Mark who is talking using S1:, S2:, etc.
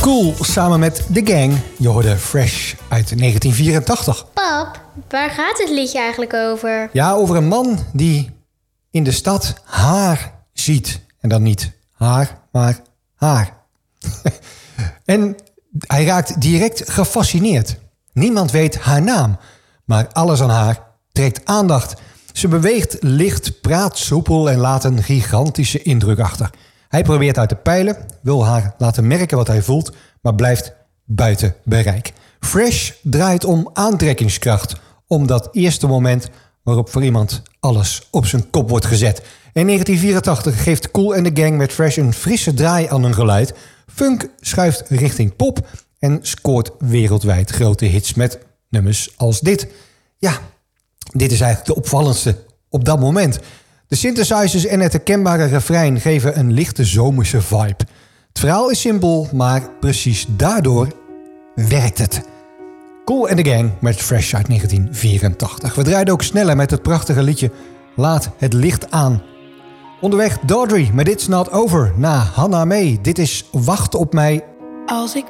S1: Cool samen met The Gang. Je hoorde Fresh uit 1984.
S2: Pap, waar gaat het liedje eigenlijk over?
S1: Ja, over een man die in de stad haar ziet. En dan niet haar, maar haar. En hij raakt direct gefascineerd. Niemand weet haar naam, maar alles aan haar trekt aandacht. Ze beweegt licht, praat soepel en laat een gigantische indruk achter. Hij probeert uit te peilen, wil haar laten merken wat hij voelt, maar blijft buiten bereik. Fresh draait om aantrekkingskracht, om dat eerste moment waarop voor iemand alles op zijn kop wordt gezet. In 1984 geeft Kool and the Gang met Fresh een frisse draai aan hun geluid. Funk schuift richting pop en scoort wereldwijd grote hits met nummers als dit. Ja, dit is eigenlijk de opvallendste op dat moment. De synthesizers en het herkenbare refrein geven een lichte zomerse vibe. Het verhaal is simpel, maar precies daardoor werkt het. Kool and the Gang met Fresh uit 1984. We draaiden ook sneller met het prachtige liedje Laat het licht aan. Onderweg Dawdry met It's Not Over na Hannah May. Dit is Wacht op mij.
S3: Als ik